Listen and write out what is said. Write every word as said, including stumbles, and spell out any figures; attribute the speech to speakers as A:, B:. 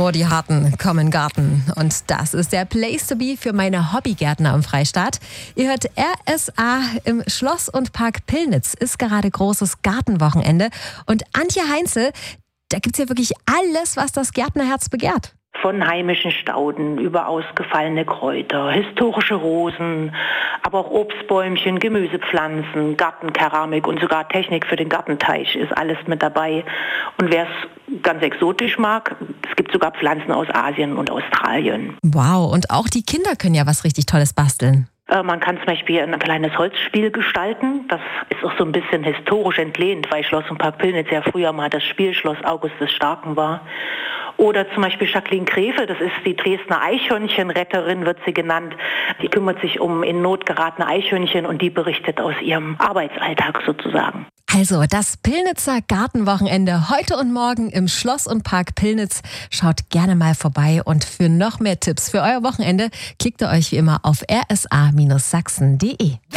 A: Nur die Harten kommen in den Garten. Und das ist der Place to be für meine Hobbygärtner im Freistaat. Ihr hört R S A. Im Schloss und Park Pillnitz ist gerade großes Gartenwochenende. Und Antje Heinzel, da gibt's ja wirklich alles, was das Gärtnerherz begehrt.
B: Von heimischen Stauden über ausgefallene Kräuter, historische Rosen, aber auch Obstbäumchen, Gemüsepflanzen, Gartenkeramik und sogar Technik für den Gartenteich ist alles mit dabei. Und wer es ganz exotisch mag, es gibt sogar Pflanzen aus Asien und Australien.
A: Wow, und auch die Kinder können ja was richtig Tolles basteln.
B: Man kann zum Beispiel ein kleines Holzspiel gestalten. Das ist auch so ein bisschen historisch entlehnt, weil Schloss und Park Pillnitz ja früher mal das Spielschloss August des Starken war. Oder zum Beispiel Jacqueline Grefe, das ist die Dresdner Eichhörnchenretterin, wird sie genannt. Die kümmert sich um in Not geratene Eichhörnchen und die berichtet aus ihrem Arbeitsalltag sozusagen.
A: Also das Pillnitzer Gartenwochenende heute und morgen im Schloss und Park Pillnitz. Schaut gerne mal vorbei und für noch mehr Tipps für euer Wochenende klickt ihr euch wie immer auf r s a Bindestrich sachsen punkt d e.